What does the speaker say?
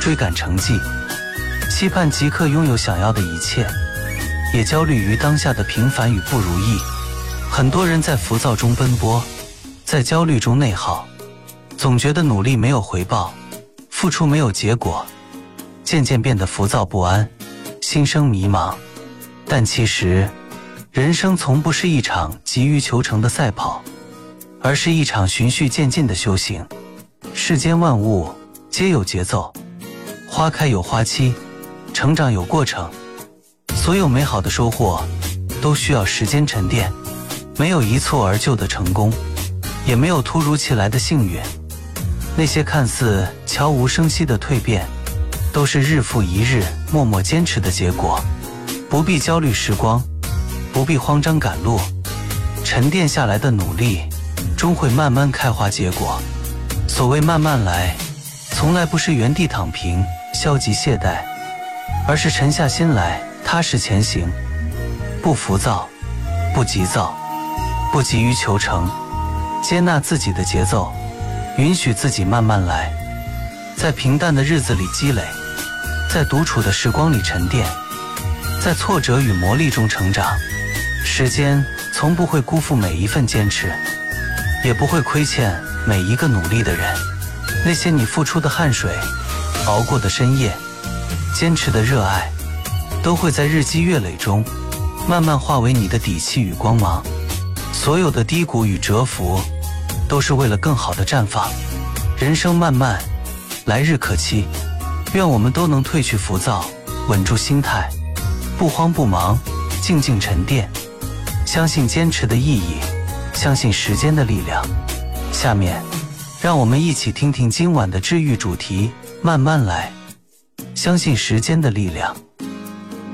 追赶成绩，期盼即刻拥有想要的一切，也焦虑于当下的平凡与不如意。很多人在浮躁中奔波，在焦虑中内耗，总觉得努力没有回报，付出没有结果，渐渐变得浮躁不安，心生迷茫。但其实，人生从不是一场急于求成的赛跑，而是一场循序渐进的修行。世间万物皆有节奏，花开有花期，成长有过程。所有美好的收获都需要时间沉淀，没有一蹴而就的成功，也没有突如其来的幸运。那些看似悄无声息的蜕变，都是日复一日默默坚持的结果。不必焦虑时光，不必慌张赶路，沉淀下来的努力终会慢慢开花结果。所谓慢慢来，从来不是原地躺平消极懈怠，而是沉下心来踏实前行，不浮躁，不急躁，不急于求成，接纳自己的节奏，允许自己慢慢来，在平淡的日子里积累，在独处的时光里沉淀，在挫折与磨砺中成长。时间从不会辜负每一份坚持，也不会亏欠每一个努力的人。那些你付出的汗水，熬过的深夜，坚持的热爱，都会在日积月累中慢慢化为你的底气与光芒。所有的低谷与蛰伏，都是为了更好的绽放。人生漫漫，来日可期，愿我们都能褪去浮躁，稳住心态，不慌不忙，静静沉淀，相信坚持的意义，相信时间的力量。下面让我们一起听听今晚的治愈主题，慢慢来，相信时间的力量。